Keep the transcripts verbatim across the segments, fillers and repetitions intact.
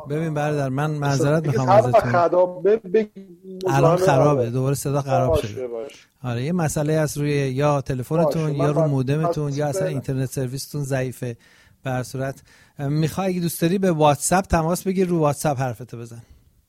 ببین برادر، من معذرت میخوام ازتون. ازتون. الان خرابه، دوباره صدا خراب باشه شده. باشه. آره یه مسئله از روی یا تلفنتون یا رو مودمتون یا اصلا اینترنت سرویستون ضعیفه. به هر صورت میخوای اگه دوست داری به واتساپ تماس بگیر، رو واتساپ حرفتو بزن.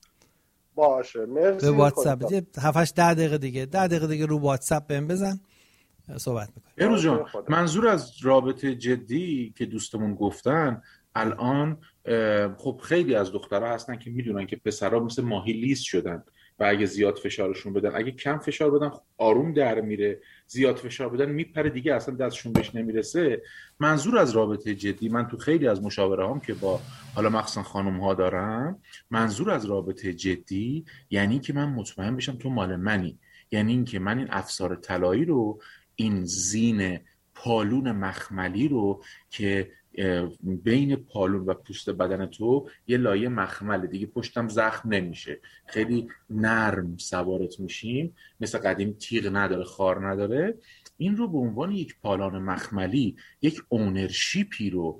باشه مرسی. به واتساپ هفت هشت ده دقیقه دیگه ده دقیقه دیگه رو واتساپ بهم بزن، صحبت میکنیم. بهروز جان، منظور از رابطه جدی که دوستمون گفتن الان، خب خیلی از دخترها هستن که میدونن که پسرها مثل ماهی لیز شدن و اگه زیاد فشارشون بدن، اگه کم فشار بدن آروم در میره، زیاد فشار بدن میپره دیگه، اصلا دستشون بهش نمیرسه. منظور از رابطه جدی، من تو خیلی از مشاوره هم که با حالا مخصوصا خانم ها دارم، منظور از رابطه جدی یعنی که من مطمئن بشم تو مال منی، یعنی این که من این افسار طلایی رو، این زین پالون مخملی رو که بین پالون و پوست بدن تو یه لایه مخمل دیگه، پشتم زخم نمیشه، خیلی نرم سوارت میشیم، مثل قدیم تیغ نداره، خار نداره، این رو به عنوان یک پالان مخملی، یک اونرشیپی رو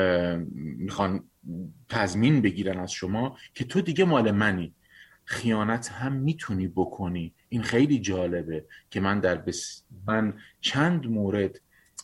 میخوان تضمین بگیرن از شما که تو دیگه مال منی. خیانت هم میتونی بکنی. این خیلی جالبه که من در بس... من چند مورد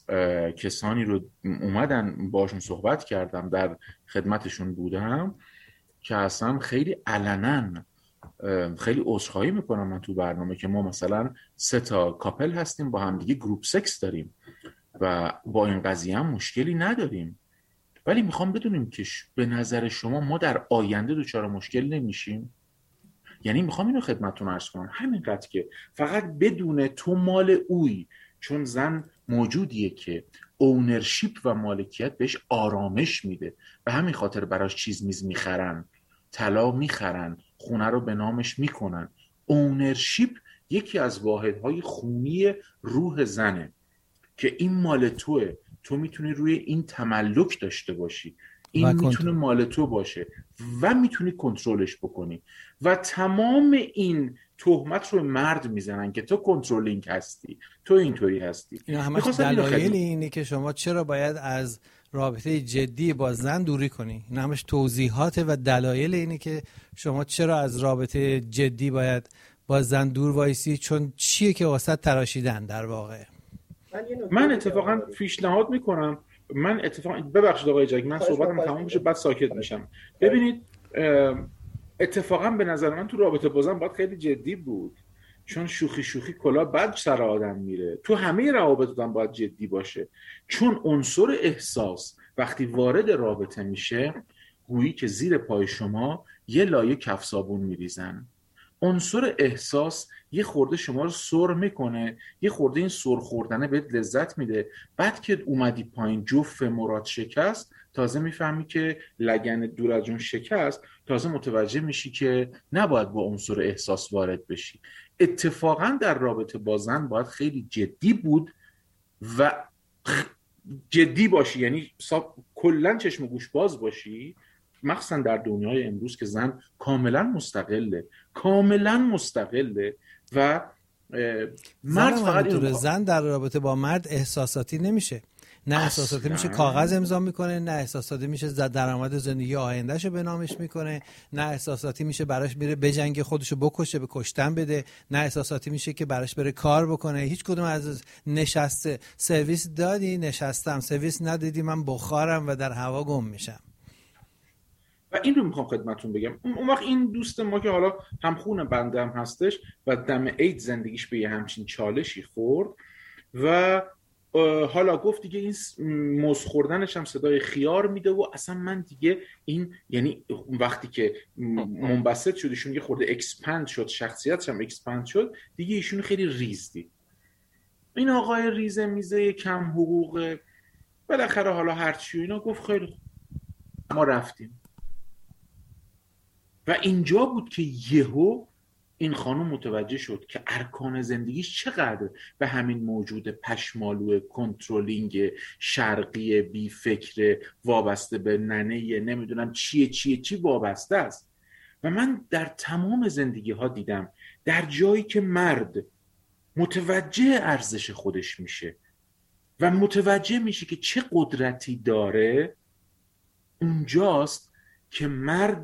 کسانی رو اومدن باشون صحبت کردم، در خدمتشون بودم که اصلا خیلی علنا خیلی عذرخواهی میکنم من تو برنامه که ما مثلا سه تا کاپل هستیم با هم دیگه گروپ سکس داریم و با این قضیه هم مشکلی نداریم، ولی میخوام بدونیم که به نظر شما ما در آینده دچار مشکل نمیشیم؟ یعنی میخوام اینو خدمتتون عرض کنم، همینقدر که فقط بدون تو مال اوی، چون زن موجودیه که اونرشیپ و مالکیت بهش آرامش میده، به همین خاطر براش چیز میز میخرن، طلا میخرن، خونه رو به نامش میکنن. اونرشیپ یکی از واحدهای خونی روح زنه که این مال توه، تو میتونی روی این تملک داشته باشی، این میتونه مال تو باشه و میتونی کنترلش بکنی. و تمام این تهمت رو مرد میزنن که تو کنترلینگ هستی، تو اینطوری هستی. اینا همش دلایل اینه که شما چرا باید از رابطه جدی با زن دوری کنی. اینا همش توضیحات و دلایل اینه که شما چرا از رابطه جدی باید با زن دور وایسی، چون چیه که واسط تراشیدن در واقع. من اتفاقا پیشنهاد میکنم، من اتفاقا ببخشید آقای جک، من صحبتم تمام بشه بعد ساکت میشم. ببینید اتفاقا به نظر من تو رابطه با زن باید خیلی جدی بود، چون شوخی شوخی کلا بد سر آدم میره. تو همه روابط هم باید جدی باشه، چون عنصر احساس وقتی وارد رابطه میشه گویی که زیر پای شما یه لایه کف صابون میریزن. عنصر احساس یه خورده شما رو سر میکنه، یه خورده این سر خوردنه بهت لذت میده، بعد که اومدی پایین جوف مراد شکست، تازه میفهمی که لگن دور از اون شکست، تازه متوجه میشی که نباید با عنصر احساس وارد بشی. اتفاقا در رابطه با زن باید خیلی جدی بود و جدی باشی، یعنی کلن چشم و گوش باز باشی، مخصوصا در دنیای امروز که زن کاملا مستقله، کاملا مستقله و مرد فقط اینو زن در رابطه با مرد احساساتی نمیشه، نه احساساتی میشه کاغذ امضا میکنه، نه احساساتی میشه درآمد زندگی آیندهشو به نامش میکنه، نه احساساتی میشه براش میره بجنگه خودشو بکشه به کشتن بده، نه احساساتی میشه که براش بره کار بکنه. هیچ کدوم از نشسته سرویس دادی نشستم، سرویس ندادی من بخارم و در هوا گم میشم. و این رو میخوام خدمتون بگم. اون وقت این دوست ما که حالا همخون بنده هم هستش و دم عید زندگیش به یه همچین چالشی خورد و حالا گفت دیگه این موز خوردنش هم صدای خیار میده و اصلا من دیگه این، یعنی وقتی که منبسط شد ایشون یه خورده اکسپند شد، شخصیتش هم اکسپند شد دیگه، ایشون خیلی ریز دید. این آقای ریزه میزه کم حقوقه بالاخره حالا هرچی اینا گفت خیلی خوب ما رفتیم. و اینجا بود که یهو این خانم متوجه شد که ارکان زندگیش چقدر به همین موجود پشمالو کنترلینگ شرقی بی فکر وابسته به ننه نمیدونم چیه چیه چی وابسته است. و من در تمام زندگی ها دیدم در جایی که مرد متوجه ارزش خودش میشه و متوجه میشه که چه قدرتی داره، اونجاست که مرد